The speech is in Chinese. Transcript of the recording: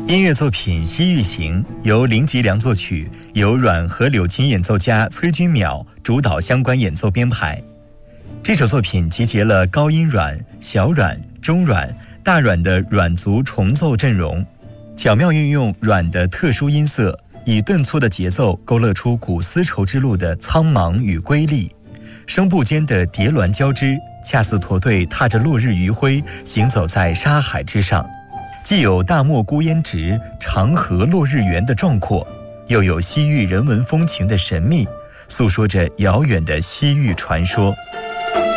音乐作品《西域行》由林吉良作曲，由阮和柳琴演奏家崔君淼主导相关演奏编排。这首作品集结了高音阮、小阮、中阮、大阮的阮族重奏阵容，巧妙运用阮的特殊音色，以顿挫的节奏勾勒出古丝绸之路的苍茫与瑰丽，声部间的叠峦交织，恰似驼队踏着落日余晖行走在沙海之上，既有大漠孤烟直、长河落日圆的壮阔，又有西域人文风情的神秘，诉说着遥远的西域传说。